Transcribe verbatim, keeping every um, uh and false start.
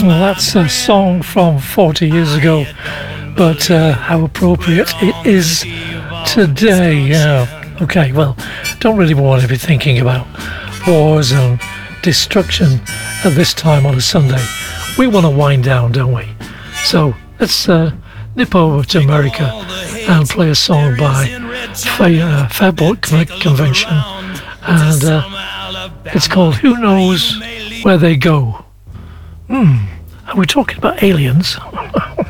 Well, that's a song from forty years ago, but uh, how appropriate it is today. Yeah. Okay, well, don't really want to be thinking about wars and destruction at this time on a Sunday. We want to wind down, don't we? So let's uh, nip over to America and play a song by Fa- uh, Fair Book Convention, and uh, it's called Who Knows Where They Go. Hmm, are we talking about aliens?